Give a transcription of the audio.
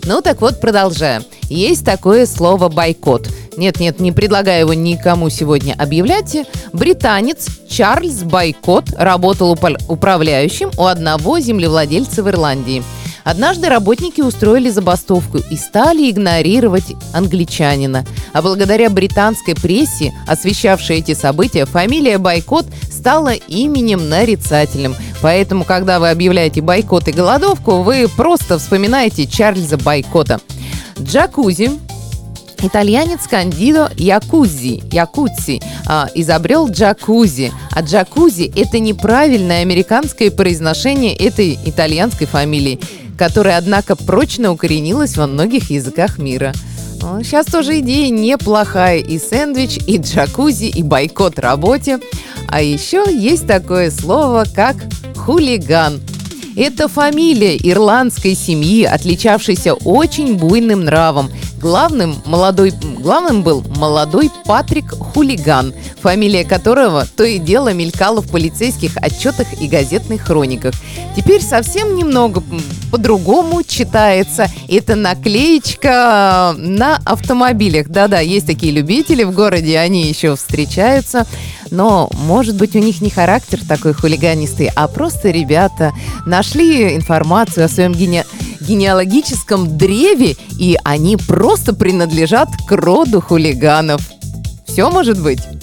Ну так вот, продолжаем. Есть такое слово «бойкот». Нет, не предлагаю его никому сегодня объявлять. Британец Чарльз Бойкот работал управляющим у одного землевладельца в Ирландии. Однажды работники устроили забастовку и стали игнорировать англичанина. А благодаря британской прессе, освещавшей эти события, фамилия Бойкот стала именем нарицательным. Поэтому, когда вы объявляете бойкот и голодовку, вы просто вспоминаете Чарльза Бойкота. Джакузи. Итальянец Кандидо Якуцци изобрел джакузи. А джакузи – это неправильное американское произношение этой итальянской фамилии, которая, однако, прочно укоренилась во многих языках мира. Сейчас тоже идея неплохая. И сэндвич, и джакузи, и бойкот работе. А еще есть такое слово, как хулиган. Это фамилия ирландской семьи, отличавшейся очень буйным нравом. Главным был молодой Патрик Хулиган, фамилия которого то и дело мелькала в полицейских отчетах и газетных хрониках. Теперь совсем немного по-другому читается. Это наклеечка на автомобилях. Да-да, есть такие любители в городе, они еще встречаются. Но, может быть, у них не характер такой хулиганистый, а просто ребята нашли информацию о своем генеалогическом древе, и они просто принадлежат к роду хулиганов. Все может быть.